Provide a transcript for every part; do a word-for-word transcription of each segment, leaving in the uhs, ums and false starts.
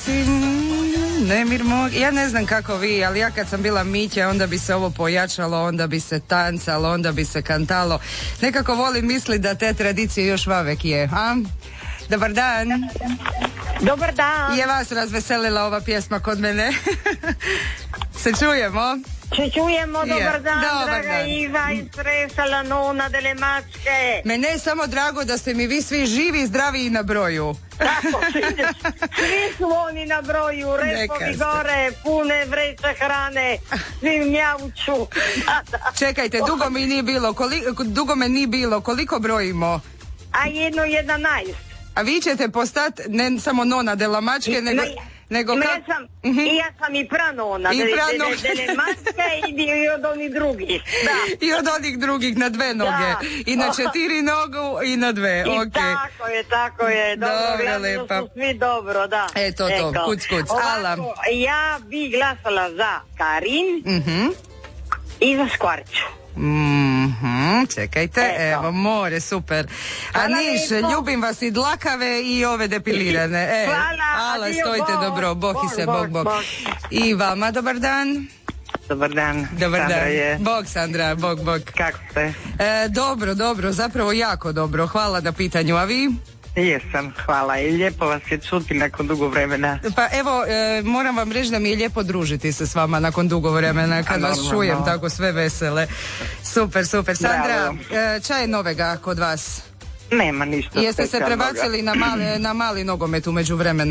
nosim nemir mog. Ja ne znam kako vi, ali ja kad sam bila Mića, onda bi se ovo pojačalo, onda bi se tancalo, onda bi se kantalo. Nekako volim misli da te tradicije još vavek je, a? Dobar dan. Dobar dan. Je vas razveselila ova pjesma kod mene? Se čujemo? Se čujemo, dobar je. dan, dobar draga dan. Iva iz Presala, nona dele mačke. Mene je samo drago da ste mi vi svi živi i zdravi i na broju. Tako, svi su oni na broju, repovi gore, pune vreće hrane, svi mjauču. Da, da. Čekajte, dugo mi nije bilo, koliko, dugo me nije bilo, koliko brojimo? A jedno jedanaest. A vi ćete postati ne samo nona dela mačke, nego... nego I, ka... ja sam, uh-huh. I ja sam i pranona, I dele, prano... dele, dele mačke i, i od onih drugih. Da. I od onih drugih na dve noge. Da. I na četiri nogu i na dve. I okay. tako je, tako je. Dobro, dobro lepa. Su svi dobro, da. Eto to, Eko. kuc, kuc. Ala. Ja bi glasala za Karin uh-huh. i za Skvarču. Mm-hmm, čekajte, Eto. evo, more, super. A Hvala Niš, lijepo. ljubim vas i dlakave i ove depilirane. E, Hvala, ala, adio, stojite bog, dobro, bog i se, bog, bog, bog. bog. I vama, dobar dan. Dobar dan. Dobar Sandra dan. Je. Bog, Sandra, bog, bog. Kako ste? E, dobro, dobro, zapravo jako dobro. Hvala na pitanju, a vi? Jesam, hvala. I lijepo vas je čuti nakon dugo vremena. Pa evo, e, moram vam reći da mi je lijepo družiti se s vama nakon dugo vremena, kad vas normalno. čujem tako sve vesele. Super, super. Sandra, Bravo. e, čaj je novega kod vas? Nema ništa. Jeste se specijalnoga. prebacili na, male, na mali nogomet u međuvremenu?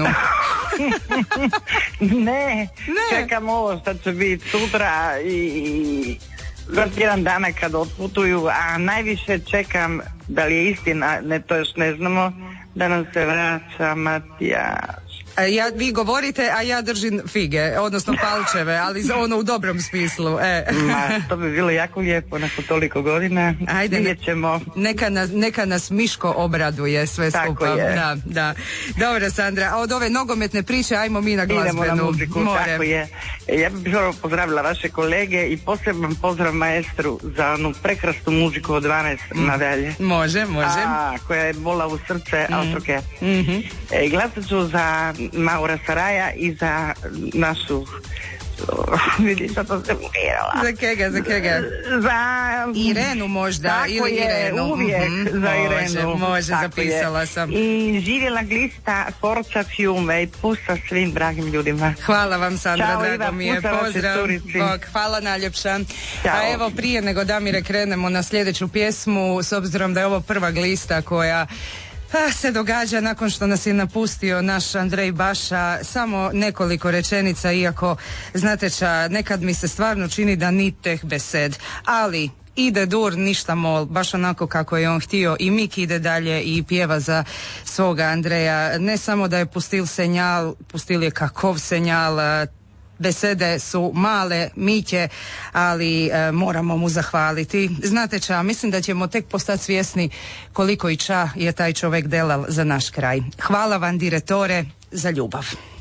ne, Ne. čekam ovo što će biti sutra i za tjedan dana kad otputuju, a najviše čekam, da li je istina, ne, to još ne znamo, da nam se vraća Matijaš. E, Ja, vi govorite, a ja držim fige, odnosno palčeve, ali za ono u dobrom smislu. E. Ma, to bi bilo jako lijepo nakon toliko godina. Ajde, Vidjet ćemo. Neka nas, neka nas Miško obraduje sve Tako skupa. je. Da, da. Dobro, Sandra, a od ove nogometne priče ajmo mi na glazbenu. Idemo na muziku, More. tako je. Ja bih prvo pozdravila vaše kolege i poseban pozdrav maestru za onu prekrasnu muziku od dvanaest mm. nadalje. Može, može. A, koja je bola u srce, mm. autoke. Mm-hmm. E, glasat ću za Maura Saraja i za našu vidi što to se murirala. Za kega, za kega? Za Irenu možda, tako ili je, Irenu. uvijek Mm-hmm. za Može, Irenu. može, Tako zapisala je. sam. I živjela glista Forza Fiume i pusta svim dragim ljudima. Hvala vam, Sandra, Ćao, drago Iva, mi je. puta vašoj Pozdrav. curici. Bog, hvala najljepša. Ćao. A evo, prije nego Damire krenemo na sljedeću pjesmu, s obzirom da je ovo prva glista koja ah, se događa nakon što nas je napustio naš Andrej Baša, samo nekoliko rečenica, iako znate ča, nekad mi se stvarno čini da ni teh besed, ali ide dur, ništa mol, baš onako kako je on htio i Mik ide dalje i pjeva za svoga Andreja. Ne samo da je pustil senjal, pustil je kakov senjal, besede su male, Miće, ali e, moramo mu zahvaliti. Znate ča, mislim da ćemo tek postati svjesni koliko i ča je taj čovjek delal za naš kraj. Hvala vam, direttore, za ljubav.